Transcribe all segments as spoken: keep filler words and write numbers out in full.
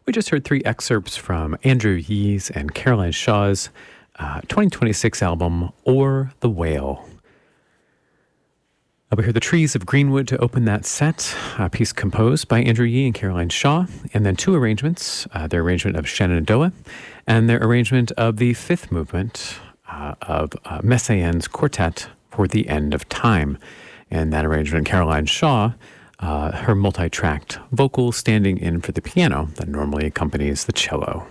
We just heard three excerpts from Andrew Yee's and Caroline Shaw's uh, twenty twenty-six album, Or the Whale. Uh, we heard The Trees of Greenwood to open that set, a piece composed by Andrew Yee and Caroline Shaw, and then two arrangements, uh, their arrangement of Shenandoah and their arrangement of the fifth movement uh, of uh, Messiaen's Quartet for the End of Time. And that arrangement, Caroline Shaw, uh, her multi-tracked vocal standing in for the piano that normally accompanies the cello.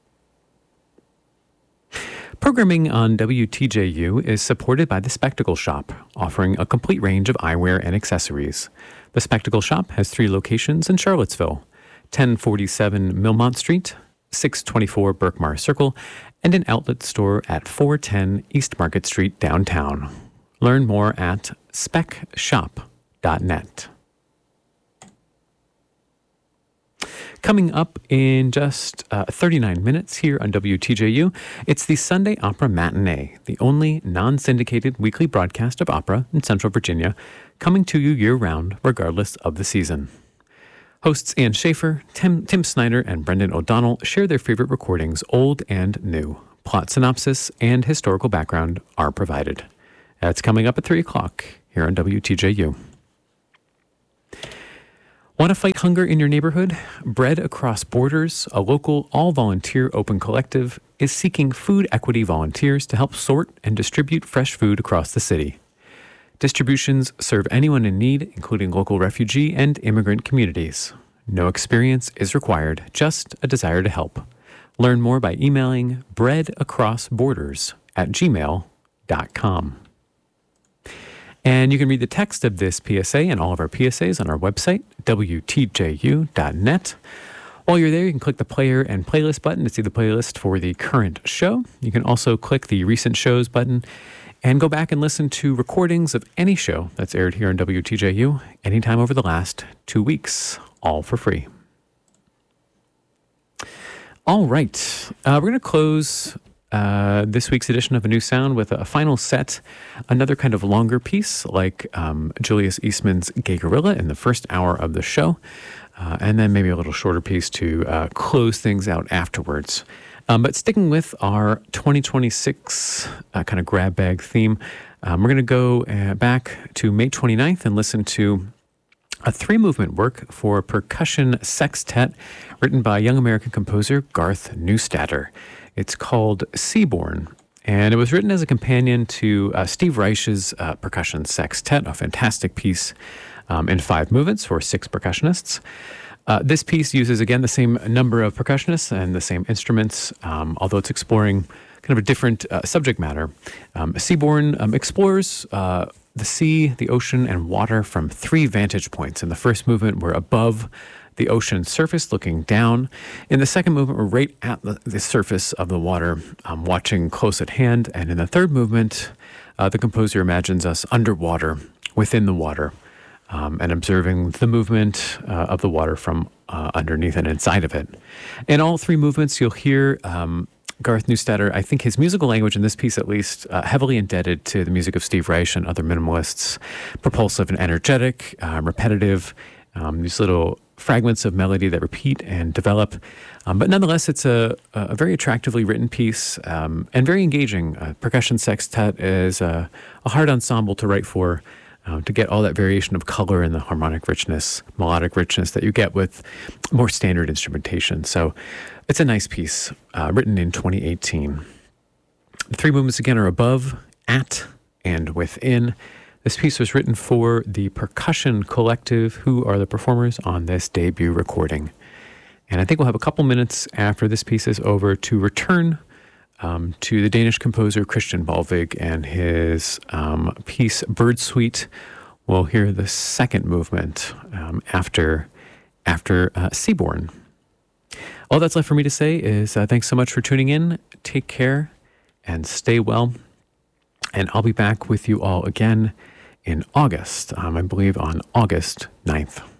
Programming on W T J U is supported by The Spectacle Shop, offering a complete range of eyewear and accessories. The Spectacle Shop has three locations in Charlottesville: ten forty-seven Millmont Street, six twenty-four Berkmar Circle, and an outlet store at four ten East Market Street downtown. Learn more at spec shop dot net. Coming up in just uh, thirty-nine minutes here on W T J U, it's the Sunday Opera Matinee, the only non-syndicated weekly broadcast of opera in Central Virginia, coming to you year-round regardless of the season. Hosts Ann Schaefer, Tim, Tim Snyder, and Brendan O'Donnell share their favorite recordings, old and new. Plot synopsis and historical background are provided. That's coming up at three o'clock here on W T J U. Want to fight hunger in your neighborhood? Bread Across Borders, a local all-volunteer open collective, is seeking food equity volunteers to help sort and distribute fresh food across the city. Distributions serve anyone in need, including local refugee and immigrant communities. No experience is required, just a desire to help. Learn more by emailing breadacrossborders at gmail dot com. And you can read the text of this P S A and all of our P S As on our website, W T J U dot net. While you're there, you can click the player and playlist button to see the playlist for the current show. You can also click the recent shows button and go back and listen to recordings of any show that's aired here on W T J U anytime over the last two weeks, all for free. All right, uh, we're going to close Uh, this week's edition of A New Sound with a final set, another kind of longer piece like um, Julius Eastman's Gay Gorilla in the first hour of the show, uh, and then maybe a little shorter piece to uh, close things out afterwards. Um, but sticking with our twenty twenty-six uh, kind of grab bag theme, um, we're going to go uh, back to May twenty-ninth and listen to a three-movement work for percussion sextet written by young American composer Garth Neustadter. It's called Seaborn, and it was written as a companion to uh, Steve Reich's uh, percussion sextet, a fantastic piece um, in five movements for six percussionists. Uh, this piece uses, again, the same number of percussionists and the same instruments, um, although it's exploring kind of a different uh, subject matter. Um, Seaborn um, explores uh, the sea, the ocean, and water from three vantage points. In the first movement, we're above the ocean surface looking down. In the second movement, we're right at the, the surface of the water, um, watching close at hand. And in the third movement, uh, the composer imagines us underwater, within the water, um, and observing the movement uh, of the water from uh, underneath and inside of it. In all three movements, you'll hear um, Garth Neustadter, I think his musical language in this piece at least, uh, heavily indebted to the music of Steve Reich and other minimalists, propulsive and energetic, uh, repetitive, um, these little fragments of melody that repeat and develop. Um, but nonetheless, it's a, a very attractively written piece um, and very engaging. Uh, percussion sextet is a, a hard ensemble to write for, uh, to get all that variation of color and the harmonic richness, melodic richness that you get with more standard instrumentation. So it's a nice piece, uh, written in twenty eighteen. The three movements, again, are above, at, and within. This piece was written for the Percussion Collective, who are the performers on this debut recording. And I think we'll have a couple minutes after this piece is over to return um, to the Danish composer Christian Balvig and his um, piece Bird Suite. We'll hear the second movement um, after, after uh, Seaborn. All that's left for me to say is uh, thanks so much for tuning in. Take care and stay well. And I'll be back with you all again in August, um, I believe on August ninth.